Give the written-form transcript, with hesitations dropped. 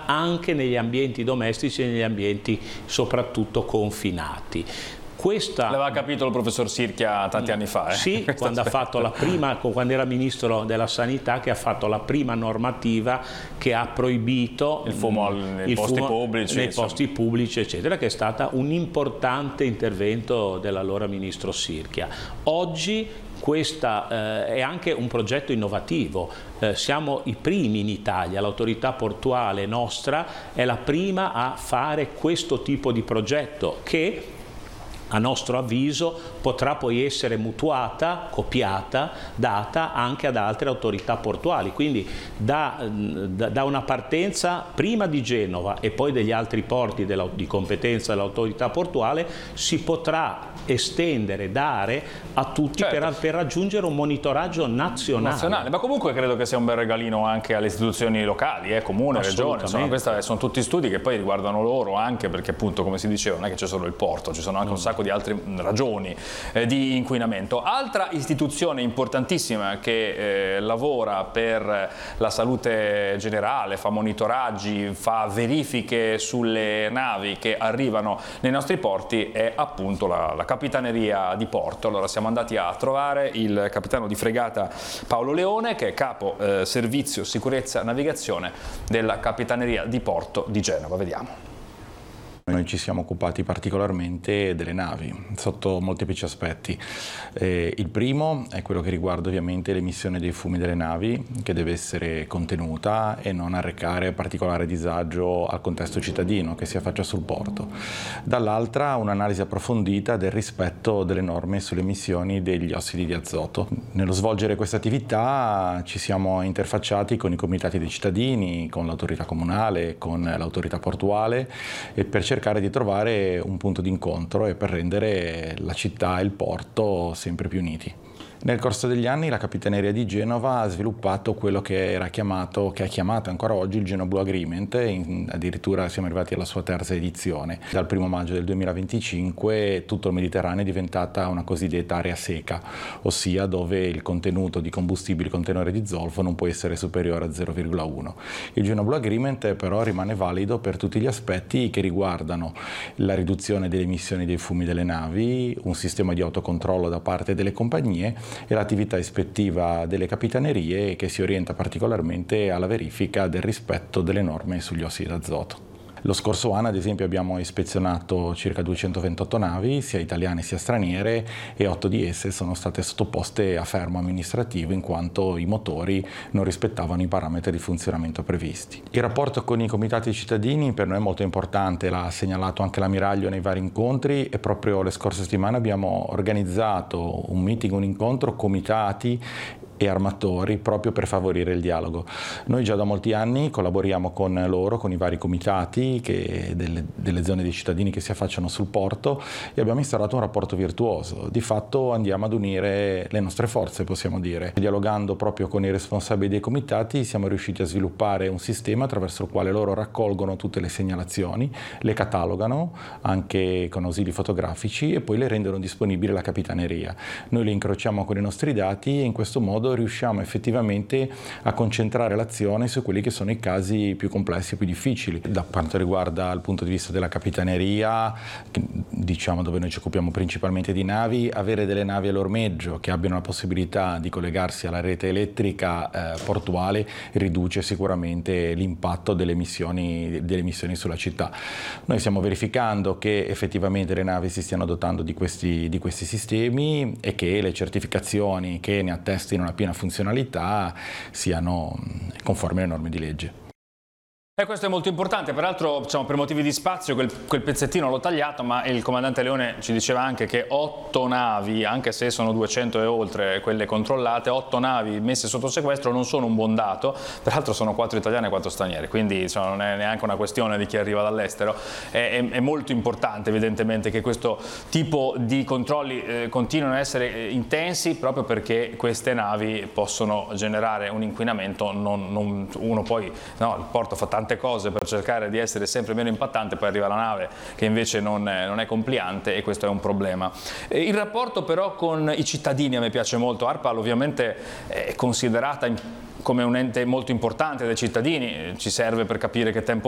anche negli ambienti domestici e negli ambienti soprattutto confinati. L'aveva capito il professor Sirchia tanti anni fa. Sì, quando era ministro della sanità, che ha fatto la prima normativa che ha proibito il fumo nei posti pubblici, eccetera, che è stato un importante intervento dell'allora ministro Sirchia. Oggi questo è anche un progetto innovativo, siamo i primi in Italia, l'autorità portuale nostra è la prima a fare questo tipo di progetto che a nostro avviso potrà poi essere mutuata, copiata, data anche ad altre autorità portuali, quindi da una partenza prima di Genova e poi degli altri porti di competenza dell'autorità portuale si potrà estendere, dare a tutti, certo, per raggiungere un monitoraggio nazionale. Ma comunque credo che sia un bel regalino anche alle istituzioni locali, comune, regione, insomma, questi sono tutti studi che poi riguardano loro, anche perché appunto, come si diceva, non è che c'è solo il porto, ci sono anche un sacco di altre ragioni di inquinamento. Altra istituzione importantissima che lavora per la salute generale, fa monitoraggi, fa verifiche sulle navi che arrivano nei nostri porti è appunto la Capitaneria di Porto. Allora siamo andati a trovare il capitano di fregata Paolo Leone, che è capo servizio sicurezza navigazione della Capitaneria di Porto di Genova. Vediamo. Noi ci siamo occupati particolarmente delle navi, sotto molteplici aspetti. Il primo è quello che riguarda ovviamente l'emissione dei fumi delle navi, che deve essere contenuta e non arrecare particolare disagio al contesto cittadino che si affaccia sul porto. Dall'altra un'analisi approfondita del rispetto delle norme sulle emissioni degli ossidi di azoto. Nello svolgere questa attività ci siamo interfacciati con i comitati dei cittadini, con l'autorità comunale, con l'autorità portuale e per cercare di trovare un punto di incontro e per rendere la città e il porto sempre più uniti. Nel corso degli anni la Capitaneria di Genova ha sviluppato quello che è chiamato ancora oggi il Genoa Blue Agreement, addirittura siamo arrivati alla sua terza edizione. Dal 1 maggio del 2025 tutto il Mediterraneo è diventata una cosiddetta area seca, ossia dove il contenuto di combustibili con tenore di zolfo non può essere superiore a 0,1. Il Genoa Blue Agreement però rimane valido per tutti gli aspetti che riguardano la riduzione delle emissioni dei fumi delle navi, un sistema di autocontrollo da parte delle compagnie e l'attività ispettiva delle capitanerie che si orienta particolarmente alla verifica del rispetto delle norme sugli ossidi d'azoto. Lo scorso anno, ad esempio, abbiamo ispezionato circa 228 navi, sia italiane sia straniere, e 8 di esse sono state sottoposte a fermo amministrativo in quanto i motori non rispettavano i parametri di funzionamento previsti. Il rapporto con i comitati cittadini per noi è molto importante, l'ha segnalato anche l'ammiraglio nei vari incontri e proprio le scorse settimane abbiamo organizzato un meeting, un incontro comitati e armatori proprio per favorire il dialogo. Noi già da molti anni collaboriamo con loro, con i vari comitati delle zone dei cittadini che si affacciano sul porto e abbiamo instaurato un rapporto virtuoso. Di fatto andiamo ad unire le nostre forze, possiamo dire. Dialogando proprio con i responsabili dei comitati siamo riusciti a sviluppare un sistema attraverso il quale loro raccolgono tutte le segnalazioni, le catalogano anche con ausili fotografici e poi le rendono disponibili alla Capitaneria. Noi le incrociamo con i nostri dati e in questo modo riusciamo effettivamente a concentrare l'azione su quelli che sono i casi più complessi e più difficili. Da quanto riguarda il punto di vista della Capitaneria, diciamo dove noi ci occupiamo principalmente di navi, avere delle navi all'ormeggio che abbiano la possibilità di collegarsi alla rete elettrica portuale riduce sicuramente l'impatto delle emissioni sulla città. Noi stiamo verificando che effettivamente le navi si stiano dotando di questi sistemi e che le certificazioni che ne attestino una piena funzionalità siano conformi alle norme di legge. E questo è molto importante, peraltro diciamo, per motivi di spazio quel pezzettino l'ho tagliato, ma il comandante Leone ci diceva anche che 8 navi, anche se sono 200 e oltre quelle controllate, 8 navi messe sotto sequestro non sono un buon dato, peraltro sono 4 italiane e 4 straniere, quindi insomma, non è neanche una questione di chi arriva dall'estero, è molto importante evidentemente che questo tipo di controlli continuino a essere intensi proprio perché queste navi possono generare un inquinamento, uno poi, no, il porto fa tante cose per cercare di essere sempre meno impattante, poi arriva la nave che invece non è compliante e questo è un problema. Il rapporto però con i cittadini a me piace molto. ARPAL ovviamente è considerata come un ente molto importante dai cittadini, ci serve per capire che tempo